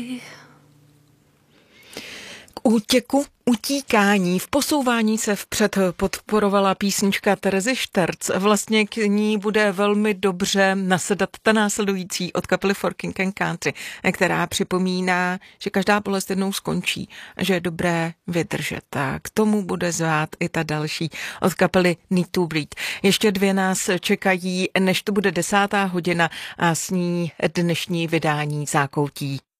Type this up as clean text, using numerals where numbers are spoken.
Útěku, utíkání, v posouvání se vpřed podporovala písnička Terezy Šterc. Vlastně k ní bude velmi dobře nasedat ta následující od kapely For King and Country, která připomíná, že každá bolest jednou skončí a že je dobré vydržet. A k tomu bude zvát i ta další od kapely Need to Bleed. Ještě dvě nás čekají, než to bude 10. hodina a s ní dnešní vydání Zákoutí